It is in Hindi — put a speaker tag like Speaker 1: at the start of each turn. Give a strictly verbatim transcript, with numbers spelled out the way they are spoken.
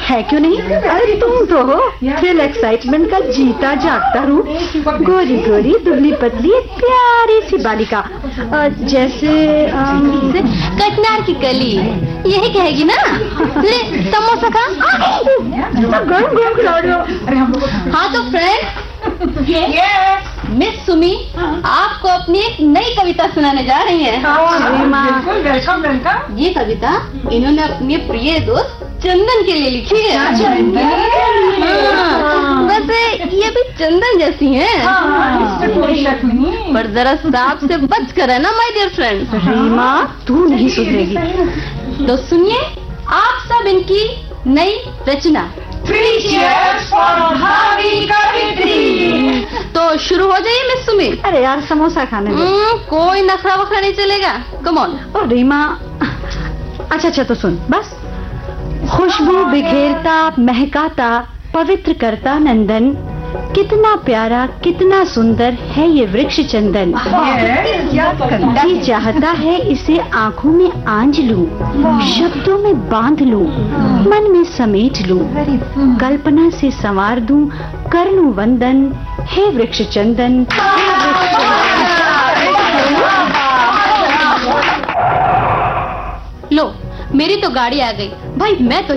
Speaker 1: है क्यों नहीं? अरे तुम तो हो थ्रिल एक्साइटमेंट का जीता जागता रूप, गोरी गोरी दुबली पतली प्यारी सी बालिका, जैसे
Speaker 2: कटनार की कली, यही कहेगी ना? ले समोसा खा।
Speaker 1: गरम गरम खिला रहे हो।
Speaker 2: हाँ तो फ्रेंड, मिस सुमी आपको अपनी एक नई कविता सुनाने जा रही हैं। ये कविता इन्होंने अपने प्रिय दोस्त चंदन के लिए लिखी है। वैसे ये भी चंदन जैसी हैं, पर जरा सांप से बच कर है ना माय डियर फ्रेंड।
Speaker 1: रीमा तू नहीं सुधरेगी।
Speaker 2: तो सुनिए आप सब इनकी नई रचना। तो शुरू हो जाइए मिस सुमी।
Speaker 1: अरे यार समोसा खाने दो।
Speaker 2: कोई नखरा वखरा नहीं चलेगा, कम ऑन।
Speaker 1: ओ रीमा, अच्छा अच्छा तो सुन बस। खुशबू बिखेरता महकाता पवित्र करता नंदन, कितना प्यारा कितना सुंदर है ये वृक्ष चंदन। जी चाहता है इसे आंखों में आंज लूं, शब्दों में बांध लूं, मन में समेट लूं, कल्पना से संवार दूं, कर लूं वंदन, हे वृक्ष चंदन।
Speaker 2: लो मेरी तो गाड़ी आ गई भाई, मैं तो